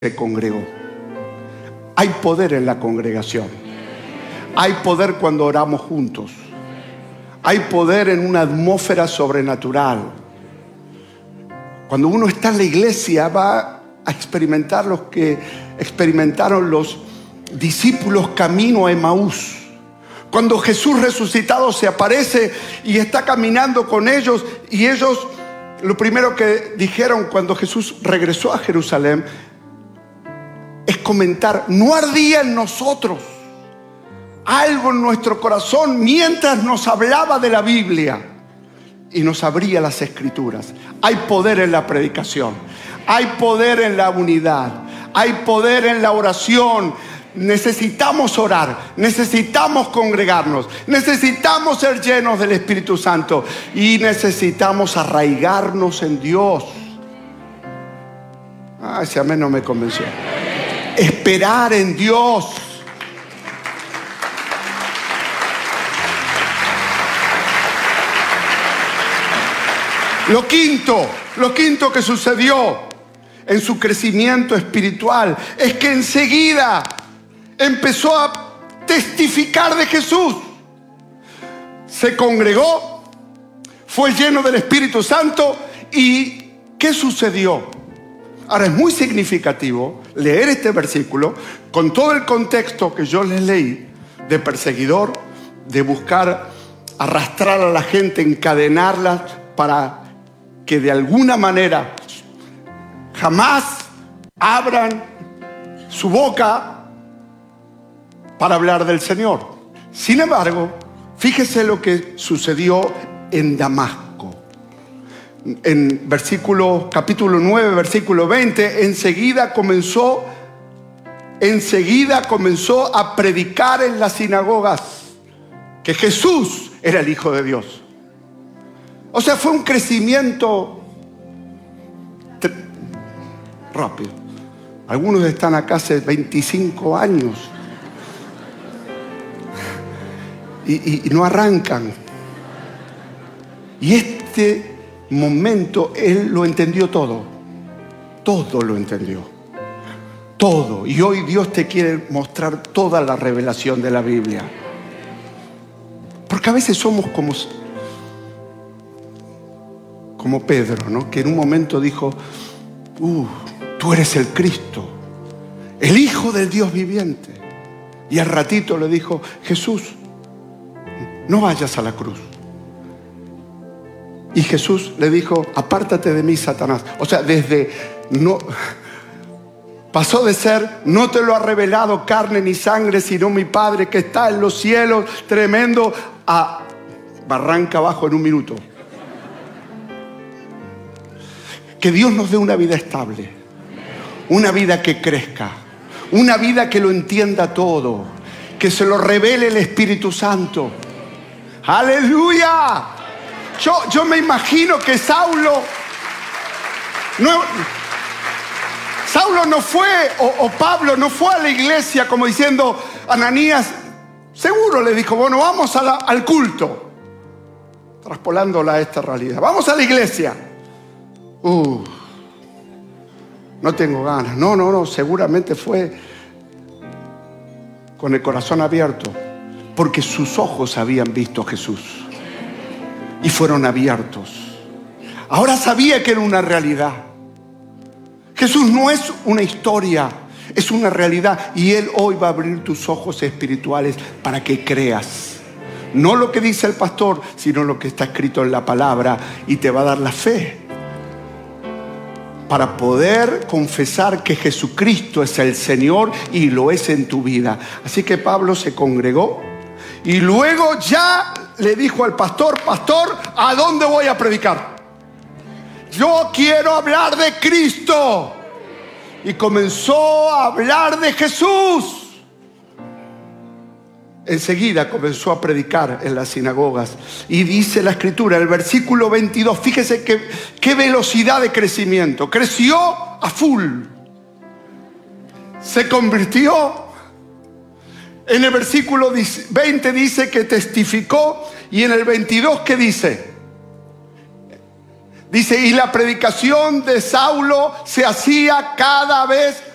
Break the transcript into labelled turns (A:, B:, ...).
A: se congregó. Hay poder en la congregación. Hay poder cuando oramos juntos. Hay poder en una atmósfera sobrenatural. Cuando uno está en la iglesia va a experimentar lo que experimentaron los discípulos camino a Emaús. Cuando Jesús resucitado se aparece y está caminando con ellos, y ellos lo primero que dijeron cuando Jesús regresó a Jerusalén es comentar: no ardía en nosotros algo en nuestro corazón mientras nos hablaba de la Biblia y nos abría las Escrituras. Hay poder en la predicación, hay poder en la unidad, hay poder en la oración. Necesitamos orar, necesitamos congregarnos, necesitamos ser llenos del Espíritu Santo y necesitamos arraigarnos en Dios. Ese amén no me convenció. Esperar en Dios. Lo quinto que sucedió en su crecimiento espiritual es que enseguida empezó a testificar de Jesús. Se congregó, fue lleno del Espíritu Santo. ¿Y qué sucedió? Ahora es muy significativo leer este versículo con todo el contexto que yo les leí, de perseguidor, de buscar arrastrar a la gente, encadenarla para que de alguna manera jamás abran su boca para hablar del Señor. Sin embargo, fíjese lo que sucedió en Damasco. En capítulo 9, versículo 20, enseguida comenzó a predicar en las sinagogas que Jesús era el Hijo de Dios. O sea, fue un crecimiento rápido. Algunos están acá hace 25 años y no arrancan. Y este momento él lo entendió todo. Todo lo entendió. Todo. Y hoy Dios te quiere mostrar toda la revelación de la Biblia. Porque a veces somos como Pedro, ¿no? Que en un momento dijo: tú eres el Cristo, el Hijo del Dios viviente. Y al ratito le dijo: Jesús, no vayas a la cruz. Y Jesús le dijo: apártate de mí, Satanás. O sea, pasó de ser: no te lo ha revelado carne ni sangre, sino mi Padre que está en los cielos, tremendo, a barranca abajo en un minuto. Que Dios nos dé una vida estable, una vida que crezca, una vida que lo entienda todo, que se lo revele el Espíritu Santo. ¡Aleluya! Yo me imagino que Saulo no fue, o Pablo no fue a la iglesia como diciendo: Ananías, seguro le dijo: bueno, vamos al culto, traspolándola a esta realidad. Vamos a la iglesia. No tengo ganas. No, seguramente fue con el corazón abierto, porque sus ojos habían visto a Jesús y fueron abiertos. Ahora sabía que era una realidad. Jesús no es una historia, es una realidad, y Él hoy va a abrir tus ojos espirituales para que creas. No lo que dice el pastor, sino lo que está escrito en la palabra, y te va a dar la fe para poder confesar que Jesucristo es el Señor, y lo es en tu vida. Así que Pablo se congregó y luego ya le dijo al pastor: pastor, ¿a dónde voy a predicar? Yo quiero hablar de Cristo. Y comenzó a hablar de Jesús. Enseguida comenzó a predicar en las sinagogas. Y dice la Escritura, el versículo 22, fíjese qué velocidad de crecimiento. Creció a full. Se convirtió. En el versículo 20 dice que testificó. Y en el 22, ¿qué dice? Dice: y la predicación de Saulo se hacía cada vez